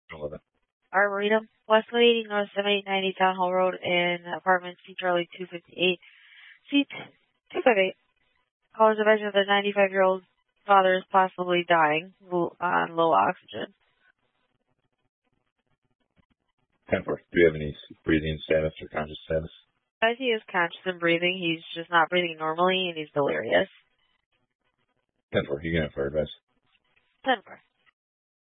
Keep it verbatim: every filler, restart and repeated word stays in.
eleven. Arboretum, Westway eighty North seven eight ninety Town Hall Road in apartment C Charlie two fifty-eight, seat two fifty-eight. Callers advising that the ninety-five-year-old father is possibly dying on low oxygen. ten four. Do you have any breathing status or conscious status? As he is conscious and breathing, he's just not breathing normally and he's delirious. ten four. You can have fire advice. ten four.